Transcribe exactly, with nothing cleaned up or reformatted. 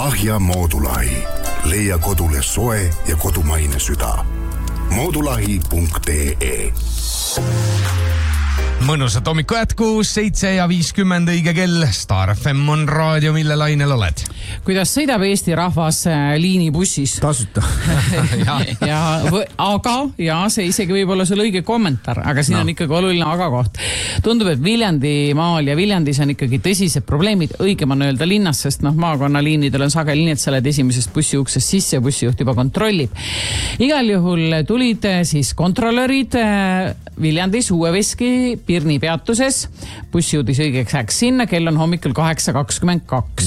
Lahja Moodulahi. Leia kodule soe ja kodumaine süda. moodulahi punkt ee. Mõnusat hommiku jätku, seitse ja viiskümmend õige kell. Star F M on raadio, mille lainel oled. Kuidas sõidab Eesti rahvas liinibussis? Tasuta. ja, ja, aga, ja see isegi võib olla sul õige kommentaar, aga siin no. on ikkagi oluline aga koht. Tundub, et Viljandimaal ja Viljandis on ikkagi tõsised probleemid, õigem on öelda linnas, sest noh, maakonnaliinidel on sageli nii, et sa oled esimesest bussiuksest sisse ja bussijuht juba kontrollib. Igal juhul tulid siis kontrolörid Viljandis Uueveski Pirni peatuses. Buss jõudis õigeks ajaks sinna, kell on hommikul kaheksa kakskümmend kaks.